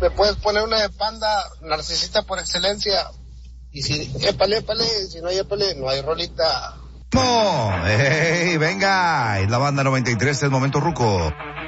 me puedes poner una de Panda, narcisista por excelencia. Y si, épale, si no hay épale, no hay rolita. ¡Hey, venga! Es la banda 93, el momento ruco.